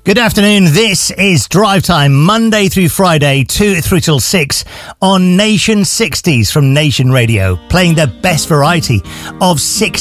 Good afternoon. This is Drive Time, Monday through Friday, 2 through till 6 on Nation 60s from Nation Radio, playing the best variety of 60s